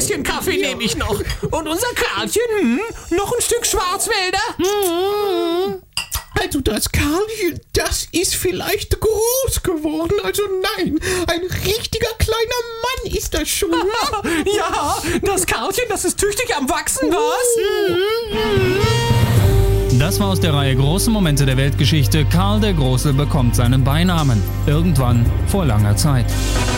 Tässchen Kaffee nehme ich noch. Und unser Karlchen, noch ein Stück Schwarzwälder? Also das Karlchen, das ist vielleicht groß geworden. Also nein, ein richtiger kleiner Mann ist das schon. Ja, das Karlchen, das ist tüchtig am Wachsen, was? Das war aus der Reihe Große Momente der Weltgeschichte. Karl der Große bekommt seinen Beinamen. Irgendwann vor langer Zeit.